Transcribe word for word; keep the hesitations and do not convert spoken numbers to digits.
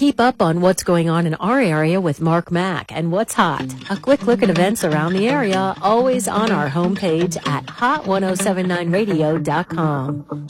Keep up on what's going on in our area with Mark Mack and What's Hot. A quick look at events around the area, always on our homepage at hot ten seventy-nine radio dot com.